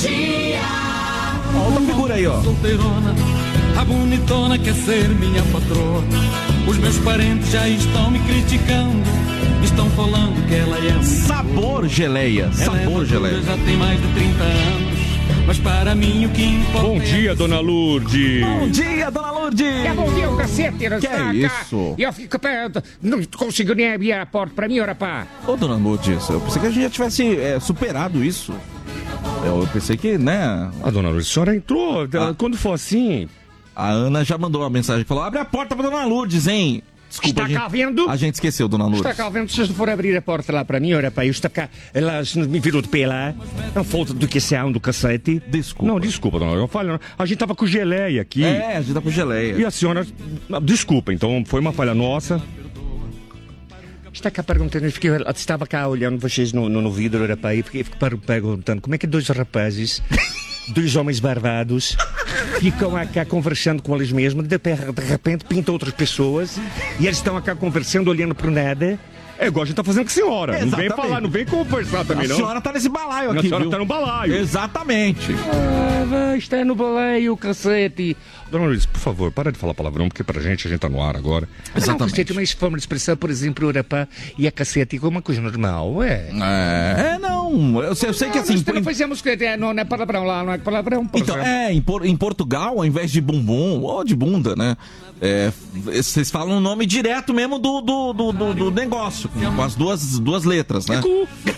Dia. Outra figura aí, ó. Solteirona, a bonitona quer ser minha patroa. Os meus parentes já estão me criticando, estão falando que ela é Sabor geleia, sabor geleia. Já tem mais de 30 anos, mas para mim o que importa. Bom dia, dona Lourdes. Bom dia, dona Lourdes. Bom dia, o cacete. Que é isso? E eu fico perto, não consigo nem abrir a porta pra mim, ora pá. Ô, dona Lourdes, eu pensei que a gente já tivesse superado isso. Eu pensei que, né? A dona Lourdes, a senhora entrou. Quando for assim... A Ana já mandou uma mensagem, falou, abre a porta pra dona Lourdes, hein? Desculpa, Está cá vendo? A gente esqueceu, dona Lourdes. Está cá vendo? Se for abrir a porta lá para mim, ora pá, eu estou cá, ela me virou de pé lá, não falta do que se do cacete. Desculpa. Não, desculpa, dona Lourdes, eu falho, a gente tava com geleia aqui. É, a gente tá com geleia. E a senhora, desculpa, então foi uma falha nossa. Está cá perguntando, eu estava cá olhando vocês no vidro, ora pá, e fiquei perguntando como é que dois rapazes, dois homens barbados, ficam cá conversando com eles mesmos, de repente pintam outras pessoas e eles estão cá conversando, olhando para o nada. É igual a gente tá fazendo com a senhora. Exatamente. Não vem falar, não vem conversar também, não. A senhora tá nesse balaio aqui, A senhora viu? tá no balaio. Exatamente. Vai estar no balaio, cacete. Dona Lourdes, por favor, para de falar palavrão, porque pra gente, a gente tá no ar agora. Não, cacete, uma forma de expressão, por exemplo, ora pá, e a cacete é uma coisa normal, Não. Eu sei que assim... Nós não fazemos, não é palavrão lá, não é palavrão, por Então, exemplo. em Portugal, ao invés de bumbum, ou de bunda, né? Vocês falam o nome direto mesmo do negócio, com as duas letras, né?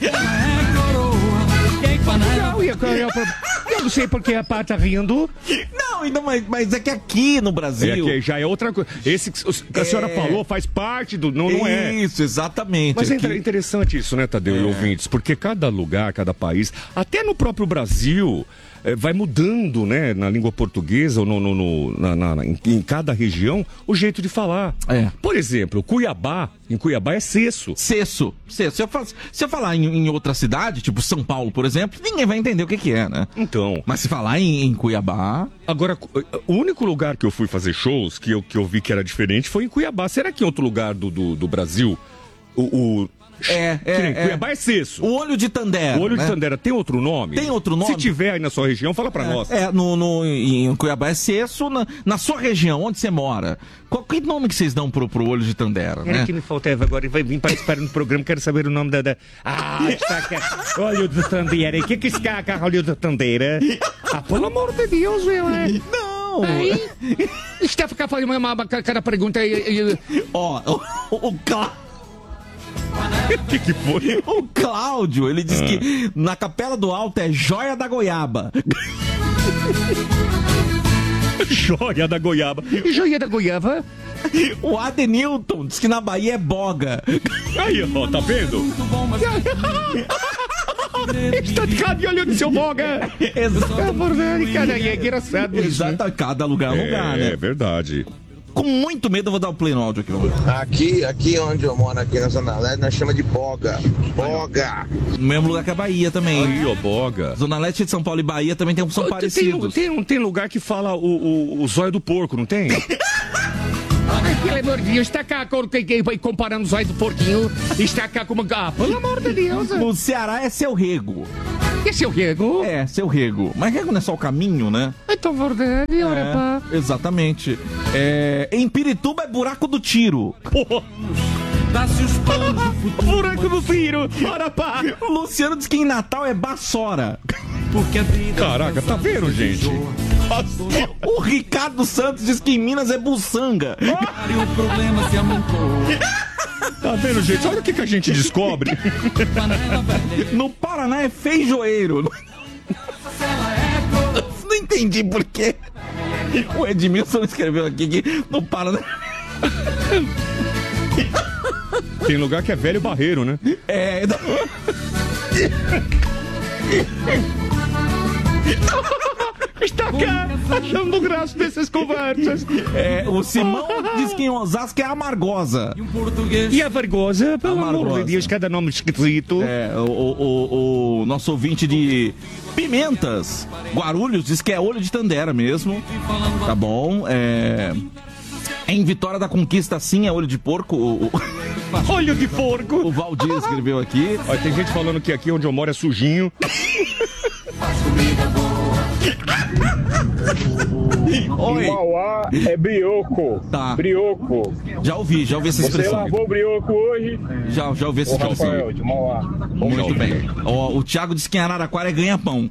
Eu não sei porque a pá tá rindo. Não, mas é que aqui no Brasil... É que já é outra coisa. Esse que a senhora falou faz parte do... Não é. Isso, exatamente. Mas é aqui... interessante isso, né, Tadeu e ouvintes? Porque cada lugar, cada país, até no próprio Brasil, vai mudando, né, na língua portuguesa ou em cada região, o jeito de falar. Por exemplo, Cuiabá, em Cuiabá é cesso. Cesso. Se eu falar em outra cidade, tipo São Paulo, por exemplo, ninguém vai entender o que é, né? Então. Mas se falar em Cuiabá... Agora, o único lugar que eu fui fazer shows, que eu vi que era diferente, foi em Cuiabá. Será que em outro lugar do Brasil, Cuiabá é cesso. O olho de Tandera. O olho de Tandera tem outro nome? Tem outro nome? Se tiver aí na sua região, fala pra nós. Em Cuiabá é cesso, na sua região, onde você mora. Que nome que vocês dão pro olho de Tandera, né? É que me faltava agora e vai vir participar no programa, quero saber o nome da... está cá, olho de Tandera. O que é esse cá, olho de Tandera? Pelo amor de Deus, Não! Está a ficar fazendo cada pergunta aí. O que foi? O Cláudio, ele disse que na Capela do Alto é Joia da Goiaba. Joia da Goiaba. Joia da Goiaba? O Adenilton diz que na Bahia é boga. Aí, ó, tá vendo? Está de cada olho do seu boga. Exato. Cara, é engraçado isso. Exato, cada lugar é um lugar, né? É verdade. Com muito medo, eu vou dar o play no áudio aqui. Vamos ver. Aqui onde eu moro, aqui na Zona Leste, nós chamamos de boga. Boga. No mesmo lugar que a Bahia também. Aí, ó, boga. Zona Leste de São Paulo e Bahia também são parecidos. Tem lugar que fala o zóio do porco, não tem? Pelo amor de Deus, está cá comparando os olhos do porquinho. Está cá com uma... pelo amor de Deus. No Ceará é Seu Rego. E Seu Rego? É, Seu Rego. Mas Rego não é só o caminho, né? Então, verdade, ora pá. Exatamente. Em Pirituba é Buraco do Tiro. Porra. Dá-se os planos do futuro. Buraco do tiro, ora pá. O Luciano diz que em Natal é Bassora. Porque a vida... Caraca, tá vendo, gente? O Ricardo Santos diz que em Minas é Buçanga. E o problema se aumentou. Tá vendo, gente? Olha o que a gente descobre. No Paraná é Feijoeiro. Não entendi por quê. O Edmilson escreveu aqui que no Paraná... Tem lugar que é velho barreiro, né? Está cá, achando graça dessas conversas. O Simão diz que em Osasco é Amargosa. E um português... E a Vergosa, pelo Amargosa. amor de Deus, cada nome esquisito. O nosso ouvinte de Pimentas, Guarulhos, diz que é Olho de Tandera mesmo. Tá bom. Em Vitória da Conquista, sim, é Olho de Porco. Olho de porco. O Valdir escreveu aqui. Olha, tem gente falando que aqui onde eu moro é sujinho. Faz comida boa. Oi. Mauá é brioco. Tá. Brioco. Já ouvi essa Você expressão. lavou o brioco hoje? Já ouvi essa Ô, expressão. Rafael, de Mauá. Muito bem. Ó, o Thiago disse que em Araraquara é ganha-pão.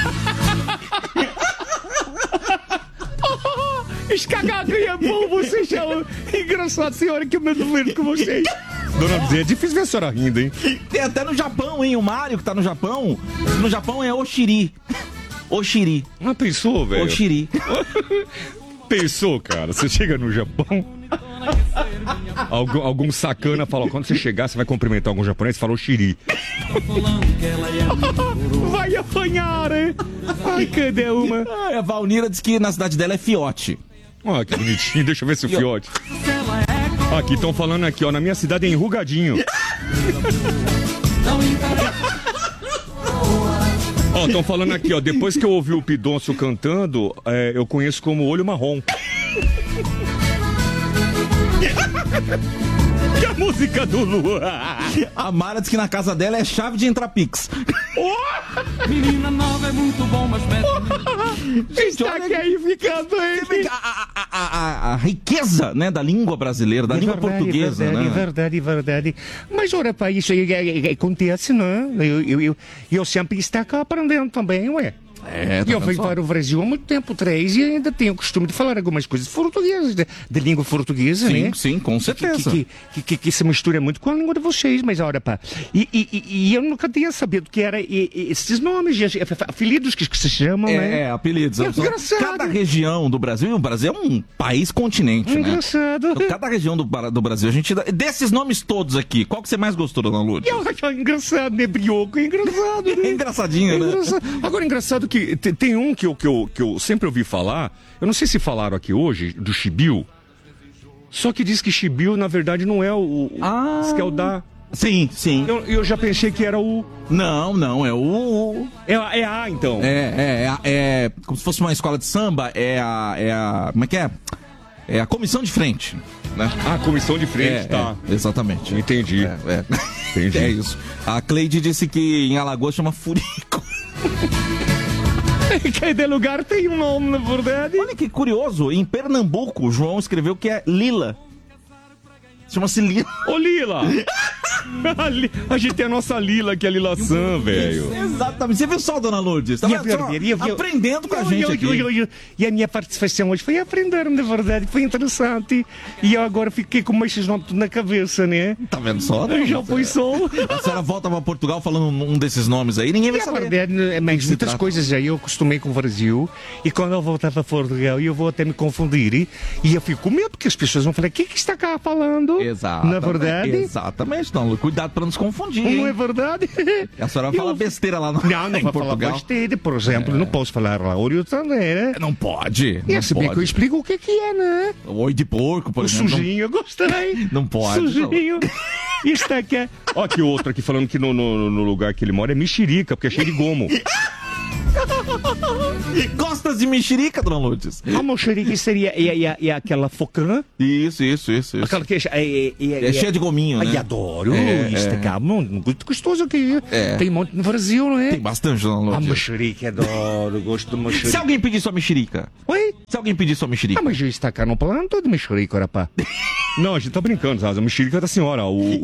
Escagado é bom, você já... Engraçado, senhora, que eu me duvido com vocês. Dona Zé, é difícil ver a senhora rindo, hein? Tem até no Japão, hein? O Mário que tá no Japão. No Japão é Oshiri. Oshiri. Não pensou, velho? Oshiri. Pensou, cara? Você chega no Japão, algum sacana fala, ó, quando você chegar, você vai cumprimentar algum japonês, fala Oshiri. Vai apanhar, hein? Ai, cadê uma? A Valnira diz que na cidade dela é fiote. Ó, que bonitinho, deixa eu ver se o fiote. Aqui, estão falando aqui, ó, na minha cidade é enrugadinho. Ó, estão falando aqui, ó, depois que eu ouvi o Pidoncio cantando, eu conheço como Olho Marrom. Que a música do Lua. A Mara diz que na casa dela é chave de entrar Pix. Menina nova é muito bom, mas Está aqui aí ficando, hein? A riqueza, né, da língua brasileira, da língua portuguesa, né? Verdade. Mas, ora, pá, isso aí acontece, né? Eu sempre estou cá aprendendo também, ué. Eu venho para o Brasil há muito tempo, 3, e ainda tenho o costume de falar algumas coisas portuguesas, de língua portuguesa, né? Sim, com certeza. Que se mistura muito com a língua de vocês, mas olha, pá. E eu nunca tinha sabido que era esses nomes, apelidos que se chamam, né? Apelidos. É engraçado. Cada região do Brasil, o Brasil é um país continente, né? Engraçado. Então, cada região do Brasil, a gente dá... Desses nomes todos aqui, qual que você mais gostou, dona Lourdes? Engraçado, né? Brioco, engraçado, né? É engraçadinho, né? Engraçado. Agora, engraçado que tem um que eu sempre ouvi falar, eu não sei se falaram aqui hoje, do Chibiu, só que diz que Chibiu, na verdade, não é diz que é o da... Sim. Eu já pensei que era o... Não, é o... É a, então. É como se fosse uma escola de samba, como é que é? É a comissão de frente, né? Ah, comissão de frente, tá. Exatamente. Entendi. Entendi. É isso. A Cleide disse que em Alagoas chama furico. Cada lugar tem um nome, na verdade. Olha que curioso, em Pernambuco, o João escreveu que é Lila. Chama-se Lila. Ô, Lila! A gente tem a nossa Lila, que é a Lila Sam, velho. Exatamente. Você viu só, dona Lourdes? Tá aprendendo com a gente aqui. E a minha participação hoje foi aprender, na verdade. Foi interessante. E eu agora fiquei com esses nomes na cabeça, né? Tá vendo só? Já foi só. A senhora volta para Portugal falando um desses nomes aí, ninguém vai saber. Verdade, mas muitas coisas aí eu acostumei com o Brasil. E quando eu voltar para Portugal, eu vou até me confundir. E eu fico com medo, porque as pessoas vão falar: o que está cá falando? Exato. Na verdade. Exatamente, não. Cuidado para nos confundir. Não hein? é verdade? A senhora fala besteira lá no Não em vou Portugal. falar besteira, por exemplo. Não posso falar lá Oi também. Não pode. E Não se bem que eu pode. explico o que é, né? Oi de porco, por O exemplo. sujinho, eu gostei. Não pode. Sujinho. Isso aqui é... Ó, aqui outro aqui falando que no lugar que ele mora é mexerica, porque é cheio de gomo. Gostas de mexerica, dona Lourdes? A mexerica seria aquela focã? Isso. Aquela que É cheia de gominho, né? Ai, adoro. Isso aqui é muito gostoso aqui. Tem um monte no Brasil, não é? Tem bastante, dona A Lourdes. mexerica, adoro. Gosto de mexerica. Se alguém pedir sua mexerica? Oi? Se alguém pedir sua mexerica? Mas eu está cá no planto de mexerica, rapaz. Não, a gente tá brincando, Zaza. A mexerica da senhora,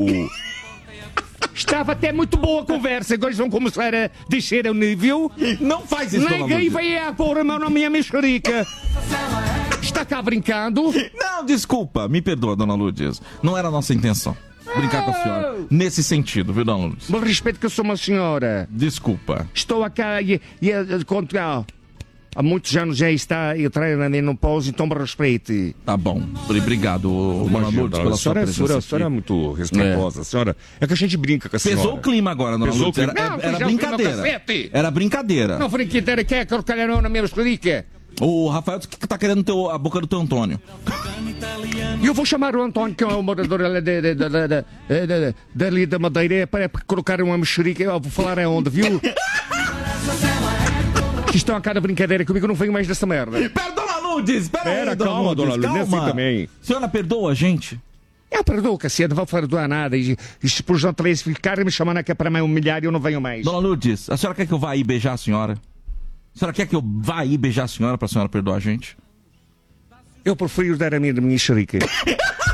Estava até muito boa a conversa. Agora vão começar a descer ao nível. Não faz isso, dona Ninguém Lourdes. vai pôr meu nome na mexerica. Está cá brincando? Não, desculpa. Me perdoa, dona Lourdes. Não era a nossa intenção brincar com a senhora. Nesse sentido, viu, dona Lourdes? Mas respeito que eu sou uma senhora. Desculpa. Estou cá e contra... Há muitos anos já está e treino no pós, então me respeite. Tá bom. Obrigado, dona Lourdes, pela sua presença A senhora é aqui. muito respeitosa. A senhora... É que a gente brinca com a senhora. Pesou o clima agora, dona Pesou o Lourdes. clima. Não, Era já brincadeira. fui no cacete. Era brincadeira. Não, brincadeira, quer colocar a mão na minha mexerica? O Rafael disse que tá querendo ter a boca do teu Antônio. E eu vou chamar o Antônio, que é o morador dali da Madeira, para colocar uma mexerica. Eu vou falar aonde, viu? Que estão a cada brincadeira comigo, eu não venho mais dessa merda. Pera, dona Lourdes! Pera aí, calma, dona Lourdes, calma. assim também. Senhora perdoa a gente? Eu perdoo, cacete, não vou perdoar nada. E se por João Três ficarem me chamando aqui para me humilhar, eu não venho mais. Dona Lourdes, a senhora quer que eu vá aí beijar a senhora? A senhora quer que eu vá aí beijar a senhora pra senhora perdoar a gente? Eu prefiro dar a minha mexerica.